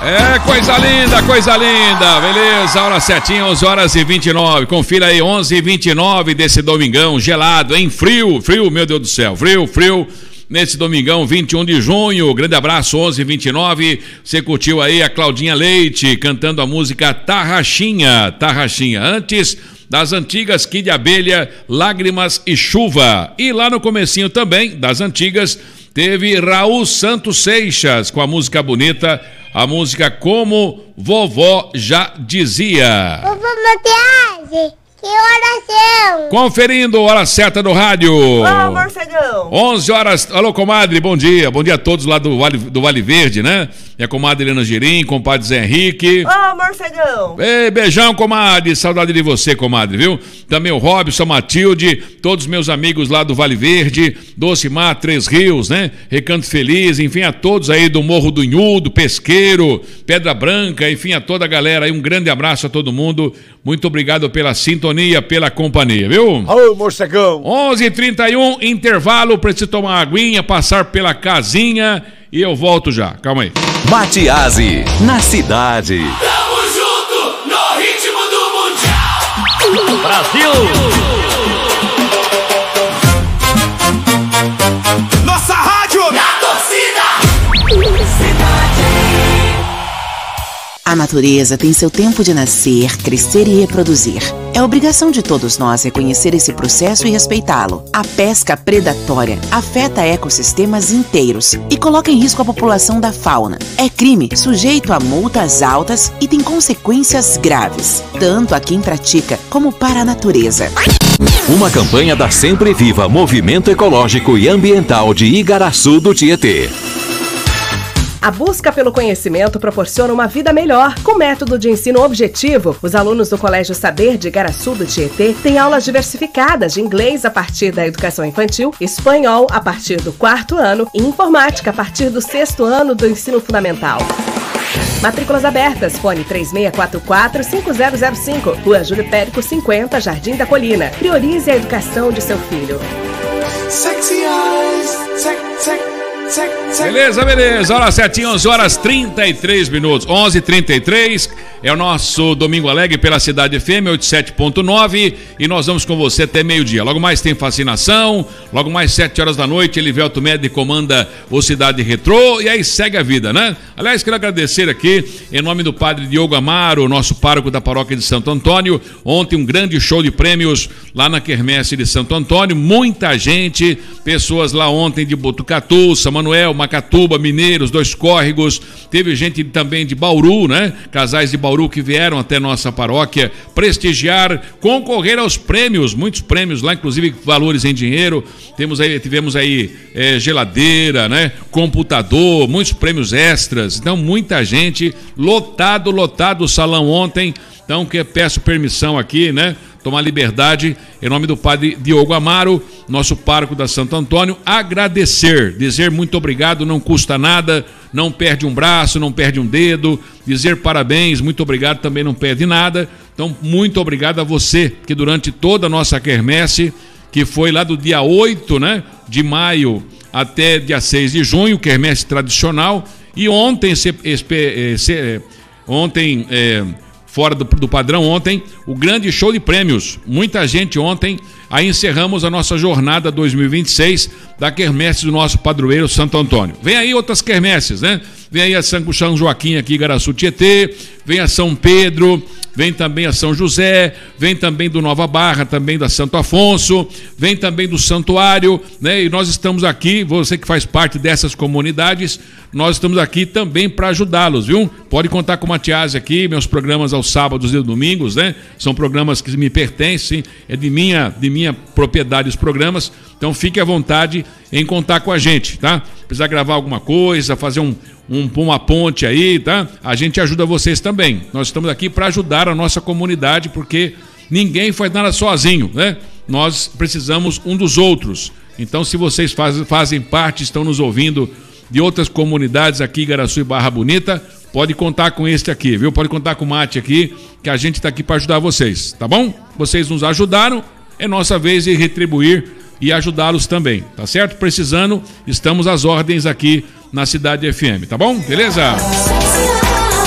Coisa linda, beleza, hora certinha, 11h29, confira aí, 11h29 desse domingão, gelado, hein, frio, meu Deus do céu, frio, nesse domingão, 21 de junho, grande abraço, 11h29, você curtiu aí a Claudinha Leite, cantando a música Tarraxinha, antes das antigas Kid Abelha, Lágrimas e Chuva, e lá no comecinho também, das antigas, teve Raul Santos Seixas, com a música bonita, a música Como Vovó Já Dizia. Vovó Matias, que oração? Conferindo a hora certa do rádio. Ô, morcegão. 11 horas. Alô, comadre, bom dia. Bom dia a todos lá do Vale Verde, né? Minha comadre Helena Girim, compadre Zé Henrique. Ô, morcegão. Ei, beijão, comadre. Saudade de você, comadre, viu? Também o Robson, Matilde, todos meus amigos lá do Vale Verde, Doce Mar, Três Rios, né? Recanto Feliz, enfim, a todos aí do Morro do Inhu, do Pesqueiro, Pedra Branca, enfim, a toda a galera aí. Um grande abraço a todo mundo. Muito obrigado pela sintonia, pela companhia, viu? Ô, morcegão. 11h31, intervalo, preciso tomar uma aguinha, passar pela casinha e eu volto já. Calma aí. Matiasi, na cidade. Tamo junto no ritmo do Mundial. Brasil! Nossa rádio na torcida. A natureza tem seu tempo de nascer, crescer e reproduzir. É obrigação de todos nós reconhecer esse processo e respeitá-lo. A pesca predatória afeta ecossistemas inteiros e coloca em risco a população da fauna. É crime, sujeito a multas altas e tem consequências graves, tanto a quem pratica como para a natureza. Uma campanha da Sempre Viva Movimento Ecológico e Ambiental de Igaraçu do Tietê. A busca pelo conhecimento proporciona uma vida melhor. Com método de ensino objetivo, os alunos do Colégio Saber de Igaraçu do Tietê têm aulas diversificadas de inglês a partir da educação infantil, espanhol a partir do 4º ano e informática a partir do 6º ano do ensino fundamental. Matrículas abertas, fone 3644-5005, Rua Júlio Périco 50, Jardim da Colina. Priorize a educação de seu filho. Sexy eyes, Beleza. Hora certinha, 11h33. 11h33 é o nosso Domingo Alegre pela Cidade FM 87.9 e nós vamos com você até meio-dia. Logo mais tem Fascinação, logo mais 7 horas da noite, Elivelto Médio comanda o Cidade Retrô e aí segue a vida, né? Aliás, quero agradecer aqui, em nome do padre Diogo Amaro, nosso pároco da paróquia de Santo Antônio, ontem um grande show de prêmios lá na Quermesse de Santo Antônio, muita gente, pessoas lá ontem de Botucatu, São Manuel, Macatuba, Mineiros, Dois Córregos, teve gente também de Bauru, né? Casais de Bauru que vieram até nossa paróquia prestigiar, concorrer aos prêmios, muitos prêmios lá, inclusive valores em dinheiro, tivemos aí geladeira, né? Computador, muitos prêmios extras, então muita gente, lotado o salão ontem, então que peço permissão aqui, né? Tomar liberdade, em nome do padre Diogo Amaro, nosso pároco da Santo Antônio, agradecer, dizer muito obrigado, não custa nada, não perde um braço, não perde um dedo, dizer parabéns, muito obrigado também não perde nada, então muito obrigado a você, que durante toda a nossa quermesse, que foi lá do dia 8, né, de maio até dia 6 de junho, quermesse tradicional, e ontem, fora do padrão ontem, o grande show de prêmios. Muita gente ontem, aí encerramos a nossa jornada 2026 da quermesse do nosso padroeiro Santo Antônio. Vem aí outras quermesses, né? Vem aí a São Joaquim aqui, Igaraçu Tietê, vem a São Pedro, vem também a São José, vem também do Nova Barra, também da Santo Afonso, vem também do Santuário, né? E nós estamos aqui, você que faz parte dessas comunidades, nós estamos aqui também para ajudá-los, viu? Pode contar com o Matias aqui, meus programas aos sábados e domingos, né? São programas que me pertencem, é de minha propriedade os programas, então fique à vontade em contar com a gente, tá? Precisar gravar alguma coisa, fazer uma ponte aí, tá? A gente ajuda vocês também. Nós estamos aqui para ajudar a nossa comunidade, porque ninguém faz nada sozinho, né? Nós precisamos um dos outros. Então, se vocês fazem parte, estão nos ouvindo de outras comunidades aqui, Igaraçu e Barra Bonita, pode contar com este aqui, viu? Pode contar com o Mate aqui, que a gente está aqui para ajudar vocês, tá bom? Vocês nos ajudaram, é nossa vez de retribuir e ajudá-los também, tá certo? Precisando, estamos às ordens aqui na Cidade FM, tá bom? Beleza?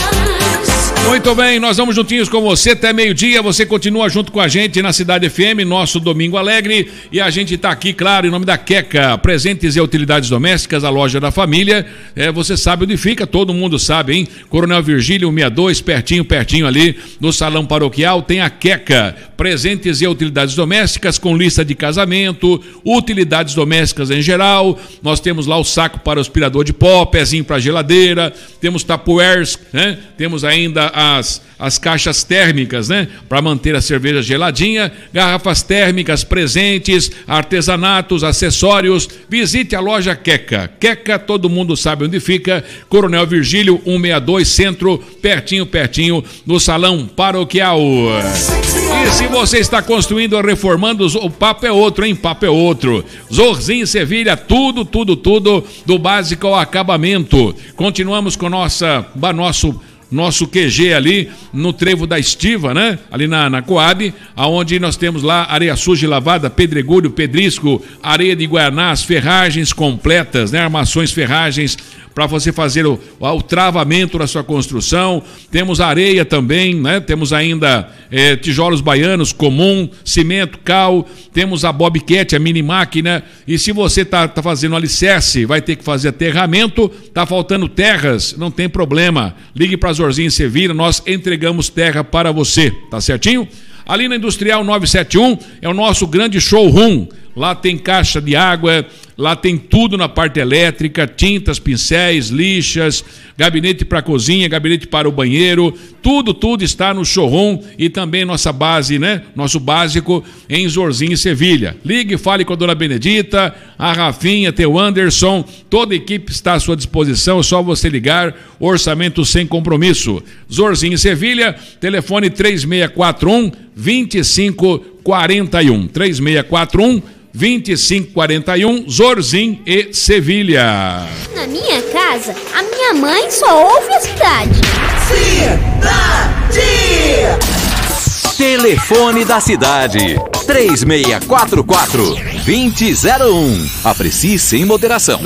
Muito bem, nós vamos juntinhos com você até meio-dia. Você continua junto com a gente na Cidade FM, nosso Domingo Alegre. E a gente está aqui, claro, em nome da Queca, presentes e utilidades domésticas, a loja da família. Você sabe onde fica, todo mundo sabe, hein? Coronel Virgílio 162, pertinho ali no Salão Paroquial, tem a Queca. Presentes e utilidades domésticas com lista de casamento, utilidades domésticas em geral. Nós temos lá o saco para o aspirador de pó, pezinho para geladeira, temos tupperwares, né? Temos ainda as caixas térmicas, né? Para manter a cerveja geladinha, garrafas térmicas, presentes, artesanatos, acessórios. Visite a loja Queca. Queca, todo mundo sabe onde fica. Coronel Virgílio 162, centro, pertinho no Salão Paroquial. E se você está construindo ou reformando, o papo é outro, hein? Papo é outro. Zorzinho Sevilha, tudo do básico ao acabamento. Continuamos com nosso QG ali no Trevo da Estiva, né? Ali na Coab, aonde nós temos lá areia suja e lavada, pedregulho, pedrisco, areia de Guaraná, as ferragens completas, né? Armações, ferragens para você fazer o travamento da sua construção. Temos areia também, né? Temos ainda tijolos baianos comum, cimento, cal, temos a Bobcat, a mini máquina. E se você tá fazendo alicerce, vai ter que fazer aterramento, tá faltando terras, não tem problema. Ligue para Zorzinho Sevilha, nós entregamos terra para você, tá certinho? Ali na Industrial 971 é o nosso grande showroom. Lá tem caixa de água, lá tem tudo na parte elétrica, tintas, pincéis, lixas, gabinete para cozinha, gabinete para o banheiro, tudo está no showroom e também nossa base, né? Nosso básico em Zorzinho e Sevilha. Ligue, fale com a dona Benedita, a Rafinha, teu Anderson, toda a equipe está à sua disposição, é só você ligar, orçamento sem compromisso. Zorzinho e Sevilha, telefone 3641-2541, 3641-2541, Zorzinho e Sevilha. Na minha casa, a minha mãe só ouve a cidade. Telefone da cidade 3644-2001. Aprecie sem moderação.